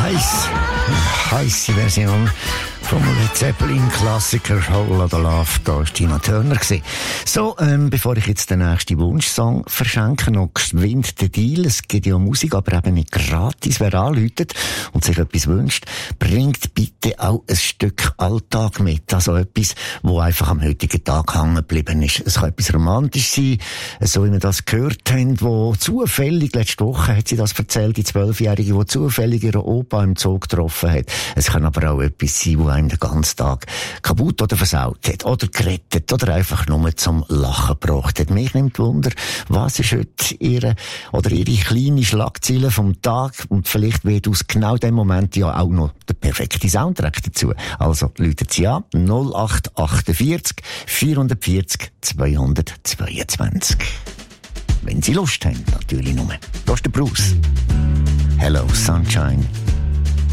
Heisse Version vom Led Zeppelin-Klassiker Whole Lotta Love. Da war Tina Turner. So, bevor ich jetzt den nächsten Wunschsong verschenke, noch geschwind den Deal. Es gibt ja Musik, aber eben nicht gratis. Wer anruft und sich etwas wünscht, bringt bitte auch ein Stück Alltag mit. Also etwas, wo einfach am heutigen Tag hängen geblieben ist. Es kann etwas romantisch sein, so wie wir das gehört haben, wo zufällig, letzte Woche hat sie das erzählt, die 12-Jährige, die zufällig ihren Opa im Zoo getroffen hat. Es kann aber auch etwas sein, wo einem den ganzen Tag kaputt oder versaut hat, oder gerettet, oder einfach nur zum Lachen gebracht hat. Mich nimmt Wunder, was ist heute ihre kleine Schlagzeile vom Tag, und vielleicht wird aus genau dem Moment ja auch noch der perfekte Soundtrack dazu. Also, läutet sie an, 0848 440 222. Wenn Sie Lust haben, natürlich nur. Das ist der Bruce. Hello, Sunshine.